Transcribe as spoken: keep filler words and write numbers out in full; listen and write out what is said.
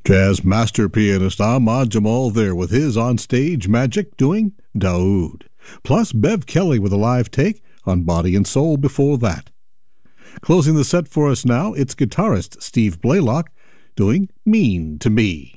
Jazz master pianist Ahmad Jamal there with his on-stage magic doing Daoud. Plus Bev Kelly with a live take on Body and Soul before that. Closing the set for us now, it's guitarist Steve Blaylock doing Mean to Me.